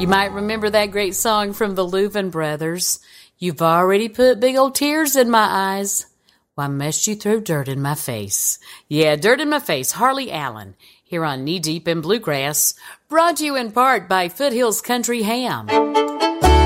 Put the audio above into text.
You might remember that great song from the Louvin Brothers. You've already put big old tears in my eyes. Why must you throw dirt in my face? Yeah, Dirt in My Face, Harley Allen, here on Knee Deep in Bluegrass, brought to you in part by Foothills Country Ham.